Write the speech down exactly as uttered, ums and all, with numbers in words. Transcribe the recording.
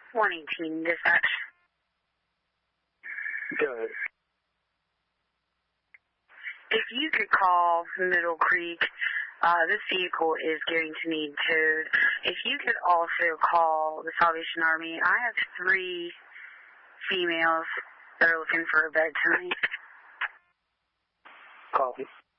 one eighteen, dispatch. Go ahead. If you could call Middle Creek, uh, this vehicle is going to need towed. If you could also call the Salvation Army, I have three females that are looking for a bed tonight. Copy.